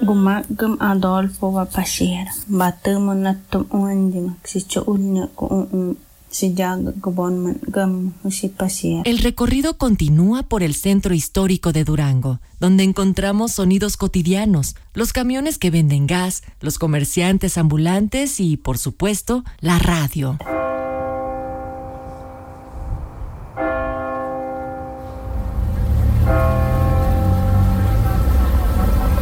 Gumagum Adolfo va pasir. Batemo natum uandima. Sicho ulnya ko si jaga gubonman gam si pasir. El recorrido continúa por el centro histórico de Durango, donde encontramos sonidos cotidianos, los camiones que venden gas, los comerciantes ambulantes y, por supuesto, la radio.